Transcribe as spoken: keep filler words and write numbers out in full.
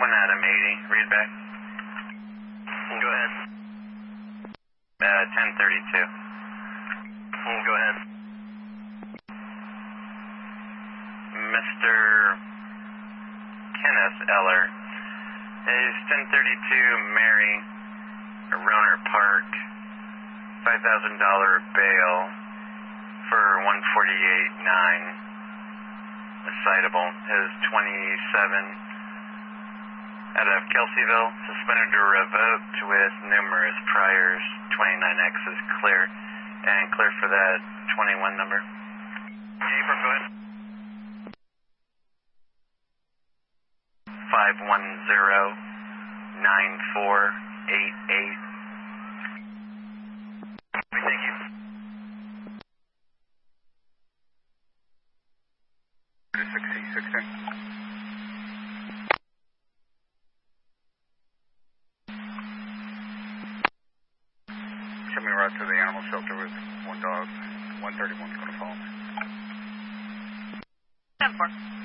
one Adam eighty, read back. Go ahead. Uh, ten thirty-two. Go ahead. Mister Kenneth Eller. Is ten thirty-two Mary, Roner Park, five thousand dollars bail for one forty-eight nine. Citable. Is twenty-seven out of Kelseyville, suspended or revoked with numerous priors. twenty-nine X is clear. And clear for that twenty-one number. April, go ahead. five one zero nine four eight eight. Thank you. sixteen sixteen. Show me right to the animal shelter with one dog. one thirty-one's going to follow me. ten four.